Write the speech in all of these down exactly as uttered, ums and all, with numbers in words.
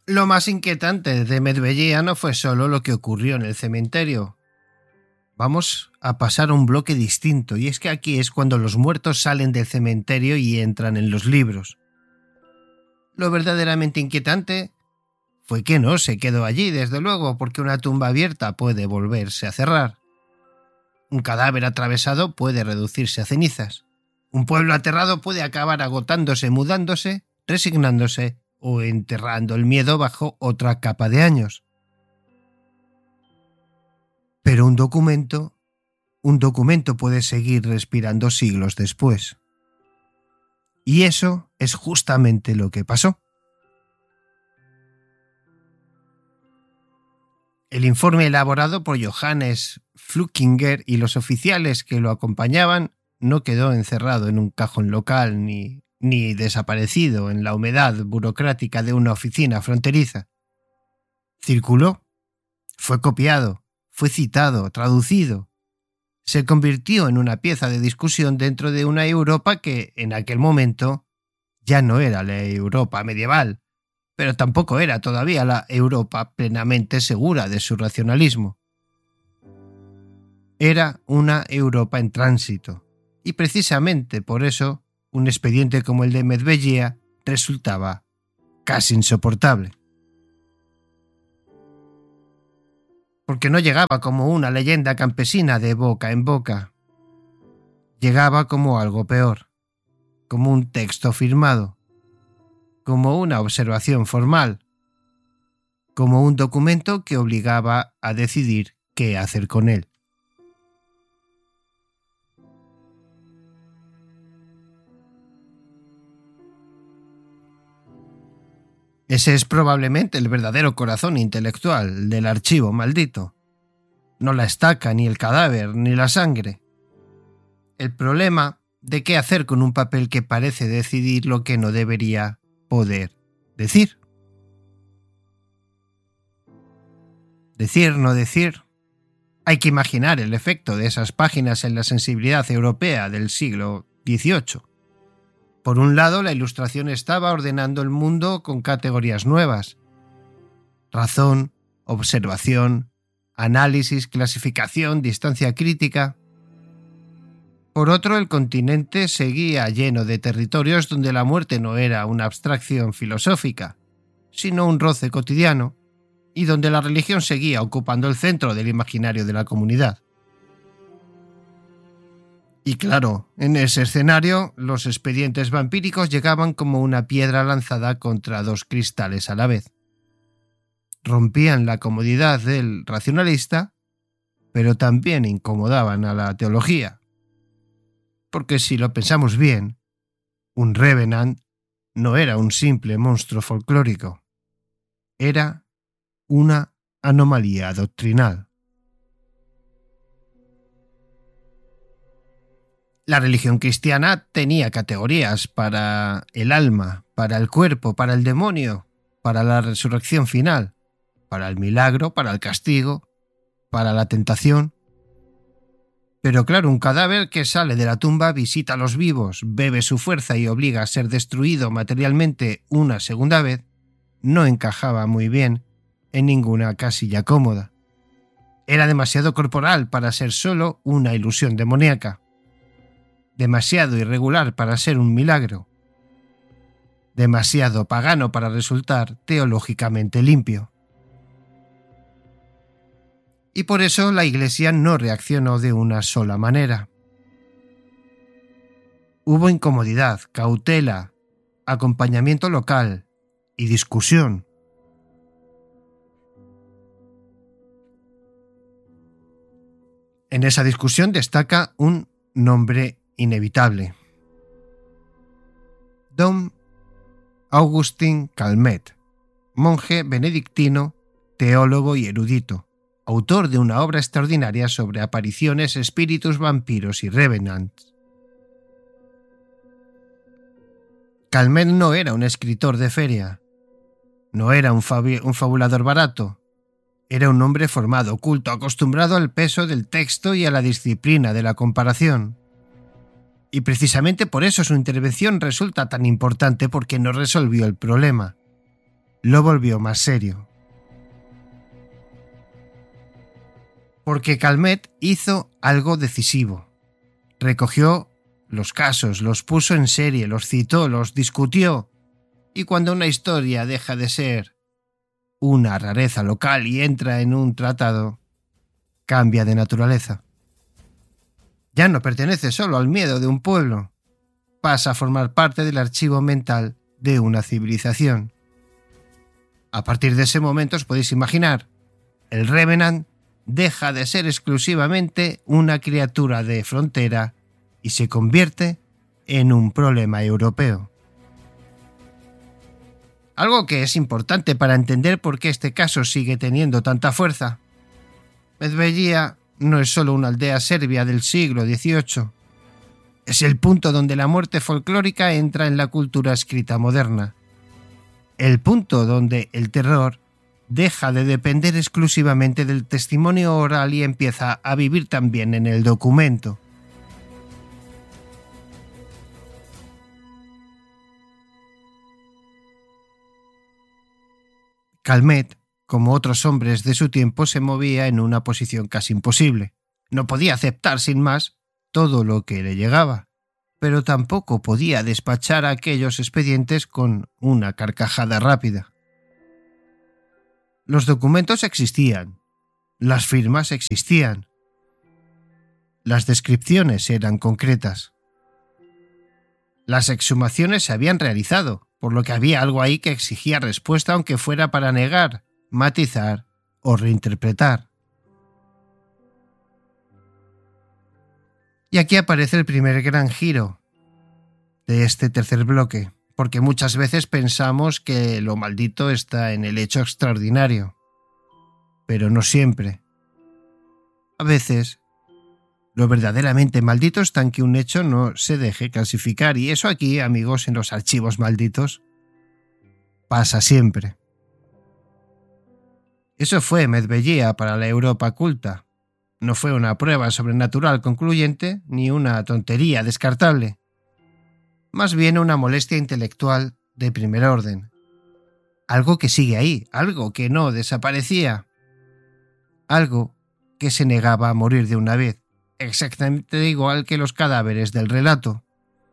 Lo más inquietante de Medveya no fue solo lo que ocurrió en el cementerio. Vamos a pasar a un bloque distinto, y es que aquí es cuando los muertos salen del cementerio y entran en los libros. Lo verdaderamente inquietante fue que no se quedó allí, desde luego, porque una tumba abierta puede volverse a cerrar. Un cadáver atravesado puede reducirse a cenizas. Un pueblo aterrado puede acabar agotándose, mudándose, resignándose o enterrando el miedo bajo otra capa de años. Pero un documento, un documento puede seguir respirando siglos después. Y eso es justamente lo que pasó. El informe elaborado por Johannes Flukinger y los oficiales que lo acompañaban no quedó encerrado en un cajón local ni, ni desaparecido en la humedad burocrática de una oficina fronteriza. Circuló, fue copiado, fue citado, traducido. Se convirtió en una pieza de discusión dentro de una Europa que, en aquel momento, ya no era la Europa medieval, pero tampoco era todavía la Europa plenamente segura de su racionalismo. Era una Europa en tránsito, y precisamente por eso un expediente como el de Medveya resultaba casi insoportable. Porque no llegaba como una leyenda campesina de boca en boca. Llegaba como algo peor, como un texto firmado, como una observación formal, como un documento que obligaba a decidir qué hacer con él. Ese es probablemente el verdadero corazón intelectual del archivo maldito. No la estaca, ni el cadáver, ni la sangre. El problema de qué hacer con un papel que parece decidir lo que no debería poder decir. Decir, no decir. Hay que imaginar el efecto de esas páginas en la sensibilidad europea del siglo dieciocho. Por un lado, la Ilustración estaba ordenando el mundo con categorías nuevas: razón, observación, análisis, clasificación, distancia crítica. Por otro, el continente seguía lleno de territorios donde la muerte no era una abstracción filosófica, sino un roce cotidiano, y donde la religión seguía ocupando el centro del imaginario de la comunidad. Y claro, en ese escenario, los expedientes vampíricos llegaban como una piedra lanzada contra dos cristales a la vez. Rompían la comodidad del racionalista, pero también incomodaban a la teología. Porque si lo pensamos bien, un Revenant no era un simple monstruo folclórico. Era una anomalía doctrinal. La religión cristiana tenía categorías para el alma, para el cuerpo, para el demonio, para la resurrección final, para el milagro, para el castigo, para la tentación. Pero claro, un cadáver que sale de la tumba visita a los vivos, bebe su fuerza y obliga a ser destruido materialmente una segunda vez, no encajaba muy bien en ninguna casilla cómoda. Era demasiado corporal para ser solo una ilusión demoníaca. Demasiado irregular para ser un milagro. Demasiado pagano para resultar teológicamente limpio. Y por eso la Iglesia no reaccionó de una sola manera. Hubo incomodidad, cautela, acompañamiento local y discusión. En esa discusión destaca un nombre inevitable: Dom Augustin Calmet, monje benedictino, teólogo y erudito, autor de una obra extraordinaria sobre apariciones, espíritus, vampiros y revenants. Calmet no era un escritor de feria, no era un, fabi- un fabulador barato, era un hombre formado, culto, acostumbrado al peso del texto y a la disciplina de la comparación. Y precisamente por eso su intervención resulta tan importante, porque no resolvió el problema. lo volvió más serio. Porque Calmet hizo algo decisivo. Recogió los casos, los puso en serie, los citó, los discutió. Y cuando una historia deja de ser una rareza local y entra en un tratado, cambia de naturaleza. Ya no pertenece solo al miedo de un pueblo, pasa a formar parte del archivo mental de una civilización. A partir de ese momento os podéis imaginar, el Revenant deja de ser exclusivamente una criatura de frontera y se convierte en un problema europeo. Algo que es importante para entender por qué este caso sigue teniendo tanta fuerza. Medvegia no es solo una aldea serbia del siglo dieciocho. Es el punto donde la muerte folclórica entra en la cultura escrita moderna. El punto donde el terror deja de depender exclusivamente del testimonio oral y empieza a vivir también en el documento. Calmet, como otros hombres de su tiempo, se movía en una posición casi imposible. No podía aceptar sin más todo lo que le llegaba, pero tampoco podía despachar aquellos expedientes con una carcajada rápida. Los documentos existían, las firmas existían, las descripciones eran concretas. Las exhumaciones se habían realizado, por lo que había algo ahí que exigía respuesta aunque fuera para negar, matizar o reinterpretar. Y aquí aparece el primer gran giro de este tercer bloque, porque muchas veces pensamos que lo maldito está en el hecho extraordinario, pero no siempre. A veces, lo verdaderamente maldito está en que un hecho no se deje clasificar, y eso aquí, amigos, en los archivos malditos, pasa siempre. Eso fue Medvegia para la Europa culta. No fue una prueba sobrenatural concluyente ni una tontería descartable. Más bien una molestia intelectual de primer orden. Algo que sigue ahí, algo que no desaparecía. Algo que se negaba a morir de una vez, exactamente igual que los cadáveres del relato.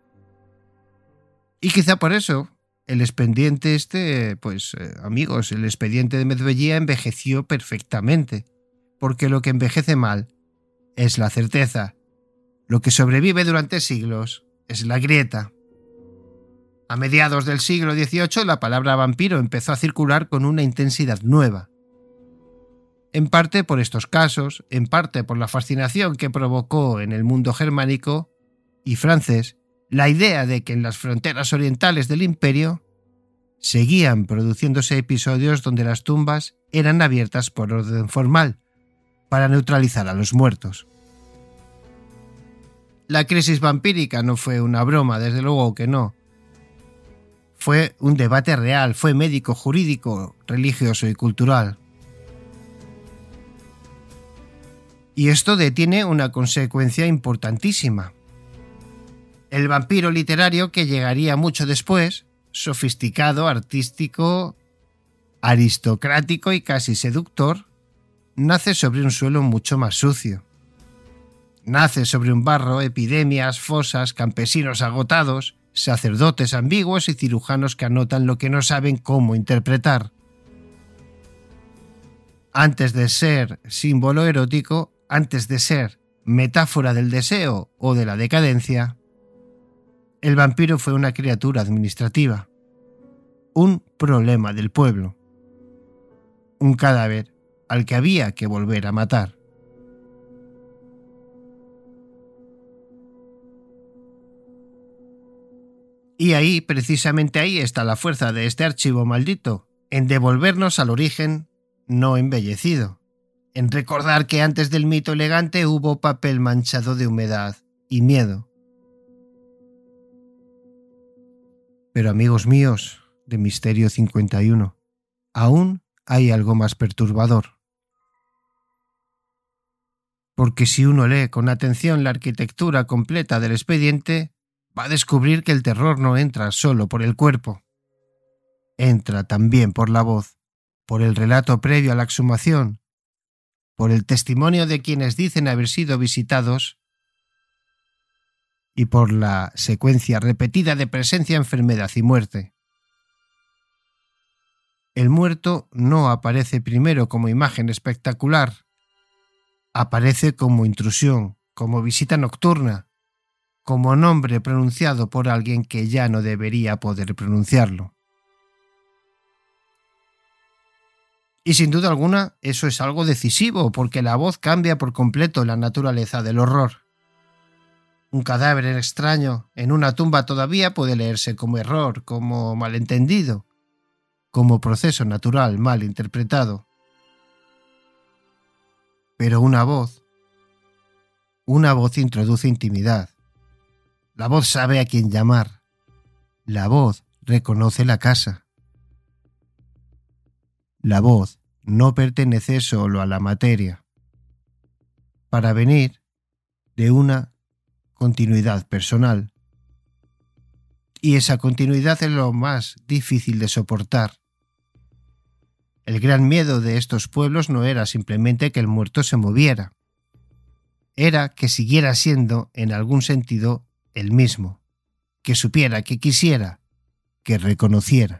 Y quizá por eso, el expediente este, pues eh, amigos, el expediente de Medvegia envejeció perfectamente, porque lo que envejece mal es la certeza. Lo que sobrevive durante siglos es la grieta. A mediados del siglo dieciocho, la palabra vampiro empezó a circular con una intensidad nueva. En parte por estos casos, en parte por la fascinación que provocó en el mundo germánico y francés la idea de que en las fronteras orientales del imperio seguían produciéndose episodios donde las tumbas eran abiertas por orden formal, para neutralizar a los muertos. La crisis vampírica no fue una broma, desde luego que no. Fue un debate real, fue médico, jurídico, religioso y cultural. Y esto detiene una consecuencia importantísima. El vampiro literario, que llegaría mucho después, sofisticado, artístico, aristocrático y casi seductor, nace sobre un suelo mucho más sucio. Nace sobre un barro, epidemias, fosas, campesinos agotados, sacerdotes ambiguos y cirujanos que anotan lo que no saben cómo interpretar. Antes de ser símbolo erótico, antes de ser metáfora del deseo o de la decadencia, el vampiro fue una criatura administrativa, un problema del pueblo, un cadáver al que había que volver a matar. Y ahí, precisamente ahí, está la fuerza de este archivo maldito, en devolvernos al origen no embellecido, en recordar que antes del mito elegante hubo papel manchado de humedad y miedo. Pero amigos míos de Misterio cincuenta y uno, aún hay algo más perturbador. Porque si uno lee con atención la arquitectura completa del expediente, va a descubrir que el terror no entra solo por el cuerpo. entra también por la voz, por el relato previo a la exhumación, por el testimonio de quienes dicen haber sido visitados y por la secuencia repetida de presencia, enfermedad y muerte. El muerto no aparece primero como imagen espectacular, aparece como intrusión, como visita nocturna, como nombre pronunciado por alguien que ya no debería poder pronunciarlo. Y sin duda alguna, eso es algo decisivo, porque la voz cambia por completo la naturaleza del horror. Un cadáver extraño en una tumba todavía puede leerse como error, como malentendido, como proceso natural mal interpretado. Pero una voz, una voz introduce intimidad. La voz sabe a quién llamar. La voz reconoce la casa. La voz no pertenece solo a la materia, para venir de una continuidad personal. Y esa continuidad es lo más difícil de soportar. El gran miedo de estos pueblos no era simplemente que el muerto se moviera, era que siguiera siendo, en algún sentido, el mismo, que supiera, que quisiera, que reconociera.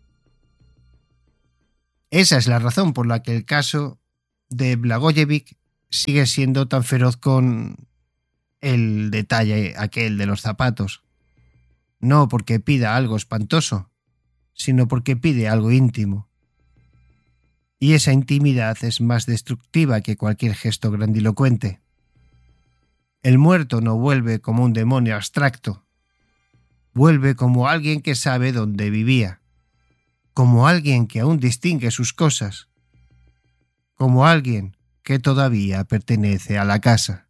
Esa es la razón por la que el caso de Blagojevich sigue siendo tan feroz con el detalle aquel de los zapatos. No porque pida algo espantoso, sino porque pide algo íntimo. Y esa intimidad es más destructiva que cualquier gesto grandilocuente. El muerto no vuelve como un demonio abstracto, vuelve como alguien que sabe dónde vivía, como alguien que aún distingue sus cosas, como alguien que todavía pertenece a la casa.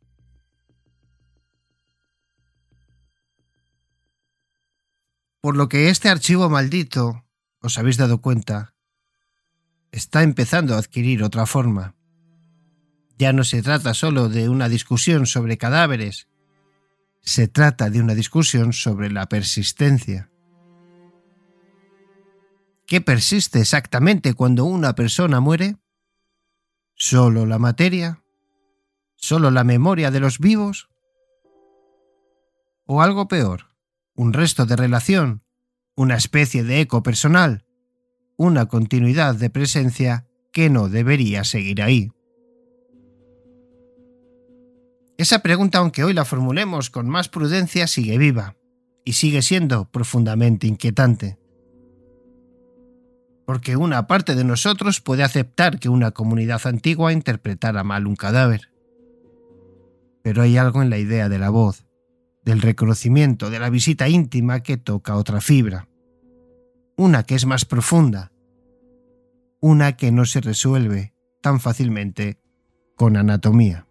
Por lo que este archivo maldito, os habéis dado cuenta, está empezando a adquirir otra forma. Ya no se trata solo de una discusión sobre cadáveres, se trata de una discusión sobre la persistencia. ¿Qué persiste exactamente cuando una persona muere? ¿Solo la materia? ¿Solo la memoria de los vivos? ¿O algo peor? ¿Un resto de relación? ¿Una especie de eco personal? ¿Una continuidad de presencia que no debería seguir ahí? Esa pregunta, aunque hoy la formulemos con más prudencia, sigue viva y sigue siendo profundamente inquietante. Porque una parte de nosotros puede aceptar que una comunidad antigua interpretara mal un cadáver. Pero hay algo en la idea de la voz, del reconocimiento, de la visita íntima que toca otra fibra. Una que es más profunda. Una que no se resuelve tan fácilmente con anatomía.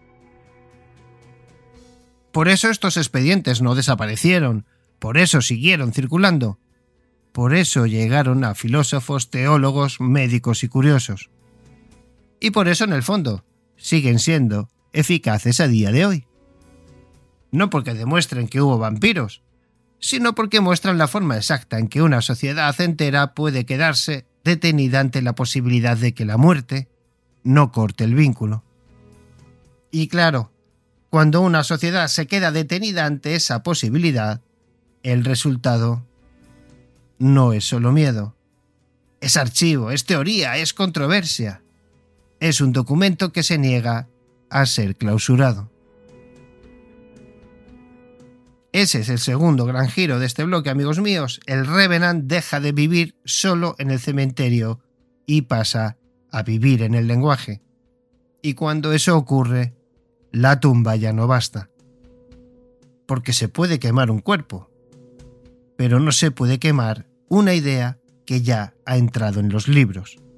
Por eso estos expedientes no desaparecieron, por eso siguieron circulando. Por eso llegaron a filósofos, teólogos, médicos y curiosos. Y por eso, en el fondo, siguen siendo eficaces a día de hoy. No porque demuestren que hubo vampiros, sino porque muestran la forma exacta en que una sociedad entera puede quedarse detenida ante la posibilidad de que la muerte no corte el vínculo. Y claro, cuando una sociedad se queda detenida ante esa posibilidad, el resultado no es solo miedo. Es archivo, es teoría, es controversia. Es un documento que se niega a ser clausurado. Ese es el segundo gran giro de este bloque, amigos míos. El Revenant deja de vivir solo en el cementerio y pasa a vivir en el lenguaje. Y cuando eso ocurre, la tumba ya no basta. Porque se puede quemar un cuerpo, pero no se puede quemar una idea que ya ha entrado en los libros.